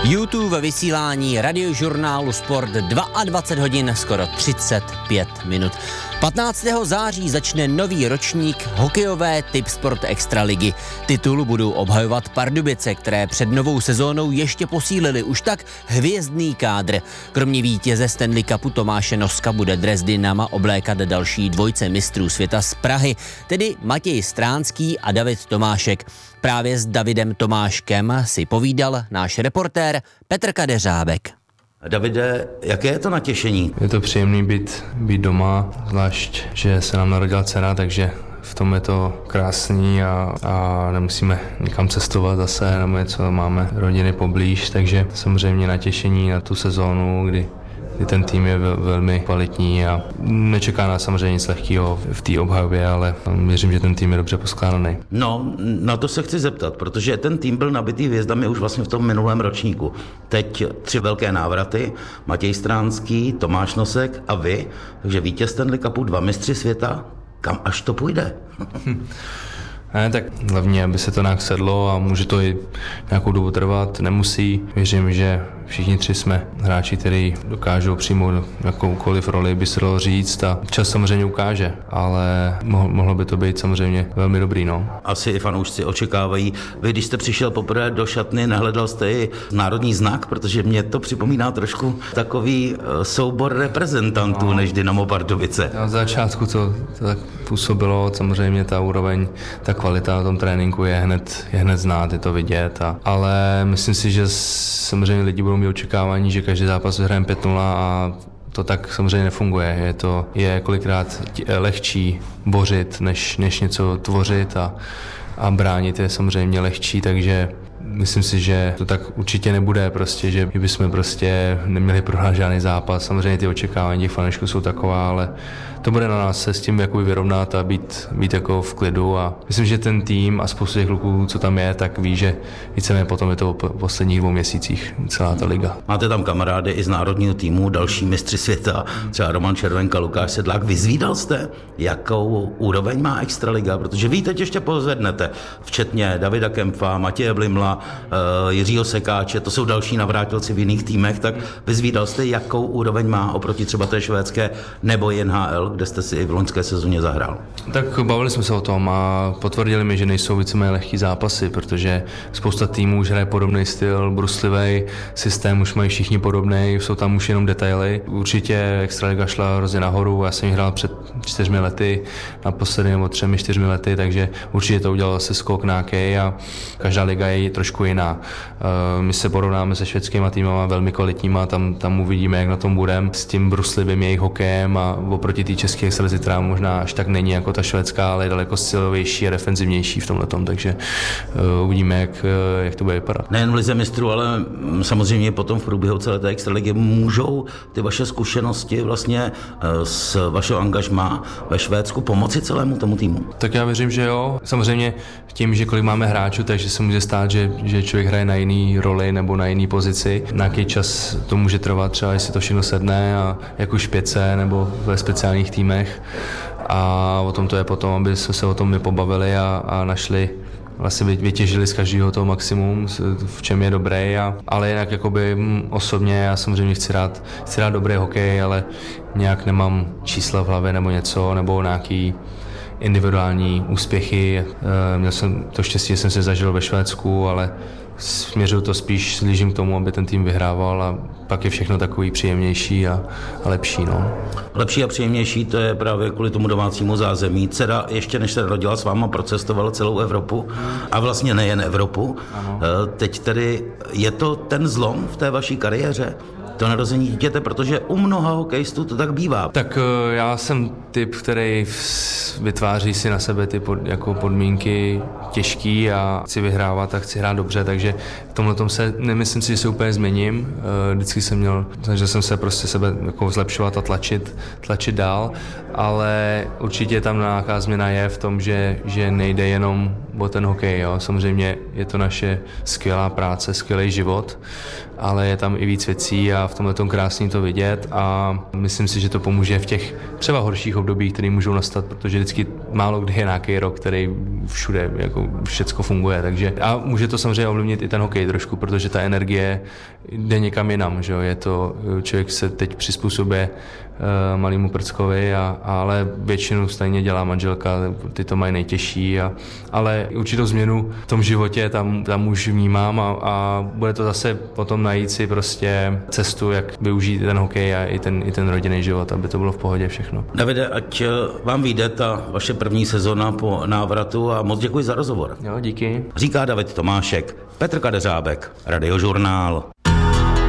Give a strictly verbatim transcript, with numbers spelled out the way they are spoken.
YouTube vysílání radiožurnálu Sport dvacet dva hodin, skoro třicet pět minut. patnáctého září začne nový ročník hokejové Tipsport Extraligy. Titul budou obhajovat Pardubice, které před novou sezónou ještě posílili už tak hvězdný kádr. Kromě vítěze Stanley Cupu Tomáše Noska bude dres Dynama oblékat další dvojce mistrů světa z Prahy, tedy Matěj Stránský a David Tomášek. Právě s Davidem Tomáškem si povídal náš reportér Petr Kadeřábek. Davide, jaké je to natěšení? Je to příjemný být, být doma, zvlášť, že se nám narodila dcera, takže v tom je to krásný a, a nemusíme nikam cestovat zase, nebo něco, máme rodiny poblíž, takže samozřejmě natěšení na tu sezónu, kdy kdy ten tým je velmi kvalitní a nečeká nás samozřejmě nic lehkého v té obhajově, ale věřím, že ten tým je dobře poskládaný. No, na to se chci zeptat, protože ten tým byl nabitý hvězdami už vlastně v tom minulém ročníku. Teď tři velké návraty, Matěj Stránský, Tomáš Nosek a vy, takže vítěz Stanley Cupu, dva mistři světa, kam až to půjde? Ne, tak hlavně, aby se to nějak sedlo a může to i nějakou dobu trvat, nemusí. Věřím, že všichni tři jsme hráči, kteří dokážou přijmout jakoukoliv roli, by se dalo říct, a čas samozřejmě ukáže, ale mohlo by to být samozřejmě velmi dobrý. No. Asi i fanoušci očekávají. Vy, když jste přišel poprvé do šatny, nehledal jste i národní znak, protože mě to připomíná trošku takový soubor reprezentantů, no, než Dynamo Pardubice. Na začátku to, to tak působilo, samozřejmě ta úroveň, ta kvalita na tom tréninku je hned, je hned znát, je to vidět, a, ale myslím si, že samozřejmě lidi budou mít očekávání, že každý zápas vyhrajeme pět nula a to tak samozřejmě nefunguje. Je to je kolikrát lehčí bořit, než, než něco tvořit, a, a bránit je samozřejmě lehčí, takže myslím si, že to tak určitě nebude, prostě, že bychom prostě neměli prohrát žádný zápas. Samozřejmě ty očekávání těch fanoušků jsou taková, ale to bude na nás se s tím jakoby vyrovnat a být, být jako v klidu, a myslím, že ten tým a spoustu těch kluků, co tam je, tak ví, že víceméně potom je to po posledních dvou měsících celá ta liga. Máte tam kamarády i z národního týmu, další mistři světa, třeba Roman Červenka, Lukáš Sedlák. Vyzvídal jste, jakou úroveň má Extraliga, protože vy teď ještě pozvednete, včetně Davida Kempfa, Matěje Blimla, Jiřího Sekáče, to jsou další navrátilci v jiných týmech, tak vyzvídal jste, jakou úroveň má oproti třeba té švédské nebo N H L, kde jste si i v loňské sezóně zahrál? Tak bavili jsme se o tom a potvrdili mi, že nejsou víceméně lehký zápasy, protože spousta týmů už hraje podobný styl, bruslivý systém, už mají všichni podobný, jsou tam už jenom detaily. Určitě Extraliga šla hrozně nahoru, já jsem ji hrál před čtyřmi lety, naposledy nebo třemi, čtyřmi lety, takže určitě to udělalo se skok nějaký a každá liga je trošku jiná. My se porovnáme se švédskýma týmama velmi kvalitníma, tam, tam uvidíme, jak na tom budeme s tím bruslivým jejich hokejem, a oproti té české extralize, která možná až tak není jako ta švédská, ale je daleko silovější a defenzivnější v tomhletom, takže uh, uvidíme, jak, uh, jak to bude vypadat. Nejen v lize mistrů, ale samozřejmě potom v průběhu celé té extraligy můžou ty vaše zkušenosti vlastně uh, s vašeho angažmá ve Švédsku pomoci celému tomu týmu? Tak já věřím, že jo. Samozřejmě tím, že kolik máme hráčů, takže se může stát, že, že člověk hraje na jiný roli nebo na jiný pozici. Na nějaký čas to může trvat, třeba jestli to všechno sedne, a jak už v pětce nebo ve speciálních týmech, a o tom to je potom, aby jsme se o tom my pobavili a, a našli, vlastně vytěžili z každého toho maximum, v čem je dobrý, a, ale jinak jakoby osobně já samozřejmě chci rád, chci rád dobrý hokej, ale nějak nemám čísla v hlavě nebo něco, nebo nějaký individuální úspěchy. Měl jsem to štěstí, že jsem se zažil ve Švédsku, ale směřuju to spíš, slížím k tomu, aby ten tým vyhrával, a pak je všechno takový příjemnější a, a lepší. No. Lepší a příjemnější, to je právě kvůli tomu domácímu zázemí. Dcera ještě než se rodila, s váma procestovala celou Evropu, a vlastně nejen Evropu. Ano. Teď tedy je to ten zlom v té vaší kariéře? To narození dítěte, protože u mnoha hokejistů to tak bývá. Tak já jsem typ, který vytváří si na sebe ty pod, jako podmínky těžký a chci vyhrávat a chci hrát dobře, takže v tomhletom se nemyslím si, že se úplně změním. Vždycky jsem měl, že jsem se prostě sebe jako zlepšovat a tlačit, tlačit dál, ale určitě tam nějaká změna je v tom, že, že nejde jenom o ten hokej. Jo. Samozřejmě je to naše skvělá práce, skvělý život, ale je tam i víc věcí a v tomhle tom krásný to vidět a myslím si, že to pomůže v těch třeba horších obdobích, které můžou nastat, protože vždycky málo kdy je nějaký rok, který všude jako všecko funguje, takže a může to samozřejmě ovlivnit i ten hokej trošku, protože ta energie jde někam jinam, že jo, je to, člověk se teď přizpůsobuje uh, malému prckovi, a, ale většinu stejně dělá manželka, ty to mají nejtěžší, a, ale určitou změnu v tom životě tam, tam už vnímám a, a bude to zase potom najít si prostě cestu, jak využít ten hokej a i ten, i ten rodinný život, aby to bylo v pohodě všechno. Davide, ať vám vyjde ta vaše první sezona po návratu a moc děkuji za rozhovor. Jo, díky. Říká David Tomášek, Petr Kadeřábek, Radiožurnál.